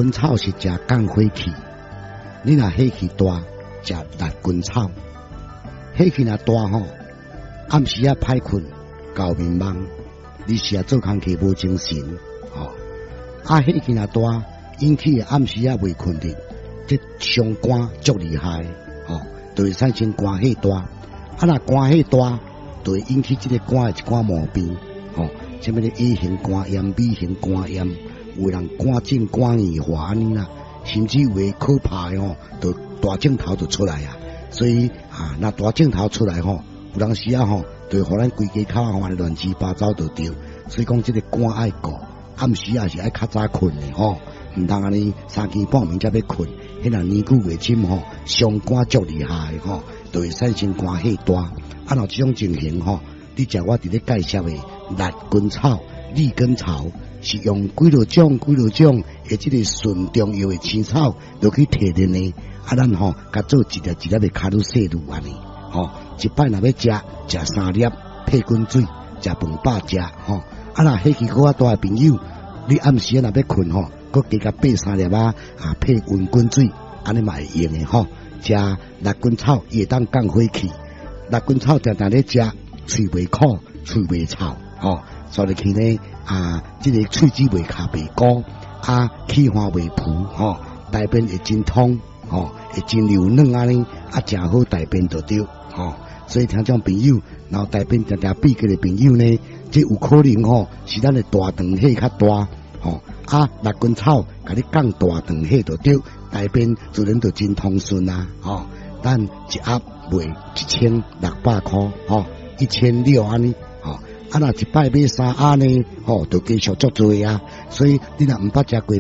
根草是食降火气，你若火气大，食六根草。火气若大吼，暗时啊歹困，搞迷茫，你是啊做工课无精神，火气若大，引起暗时啊未困的，这伤肝足厉害，就会产生肝火大。若肝火大，就会引起这个肝的一寡毛病，什么的 A 型肝炎、B 型肝炎，有人肝症、肝硬化安尼啦，甚至有的可怕的就大镜头就出来啊。所以那大镜头出来有当时就互咱规家口安尼乱七八糟就对。所以讲这个肝爱顾，暗时也是爱较早困的唔通安尼3更半暝才要困，迄若年久月深伤肝足厉害就会产生肝火大。若这种情形你食我伫咧介绍的六根草、利根草，是用几落种的这个纯中药的青草，就去提炼的。咱甲做一粒一粒的卡路西路安尼，一摆若要食3粒配滚水，食饭饱食若火气够大的朋友，你暗时若要困搁加甲备3粒配温滚水，安尼嘛会用的食六根草也当降火气。六根草常常咧食，喙袂苦，喙袂臭，所以去呢这个喙齿袂卡袂鼓，气化袂浮，大便会真通，会真流软安尼，真好大便就对，所以听众朋友，然后大便常常闭过的朋友呢，这有可能是咱的大肠火较大，六根草甲你降大肠火就对，大便自然就真通顺啊，咱一盒卖1600块，1600安尼，若一摆买3盒呢，就继续足多啊，所以你若毋捌食过